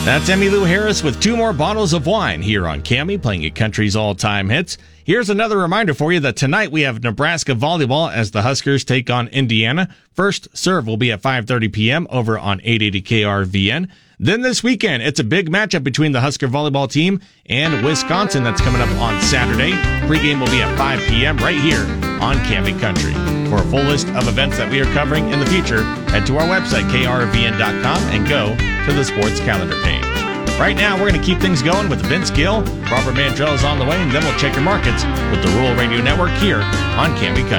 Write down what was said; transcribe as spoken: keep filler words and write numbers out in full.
That's Emmylou Harris with two more bottles of wine here on Cami, playing you country's all-time hits. Here's another reminder for you that tonight we have Nebraska volleyball as the Huskers take on Indiana. First serve will be at five thirty p.m. over on eight eighty K R V N. Then this weekend, it's a big matchup between the Husker volleyball team and Wisconsin that's coming up on Saturday. Pregame will be at five p.m. right here on Cami Country. For a full list of events that we are covering in the future, head to our website, K R V N dot com, and go to the sports calendar page. Right now, we're going to keep things going with Vince Gill. Robert Mandrell is on the way, and then we'll check your markets with the Rural Radio Network here on Cami Country.